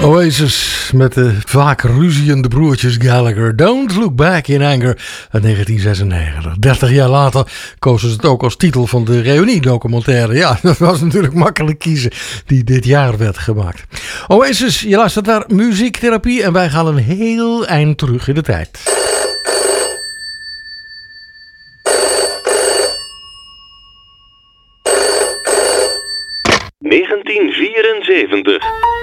Oasis met de vaak ruziende broertjes Gallagher. Don't Look Back in Anger uit 1996. 30 jaar later kozen ze het ook als titel van de reuniedocumentaire. Ja, dat was natuurlijk makkelijk kiezen die dit jaar werd gemaakt. Oasis, je luistert naar Muziektherapie en wij gaan een heel eind terug in de tijd. ...1974.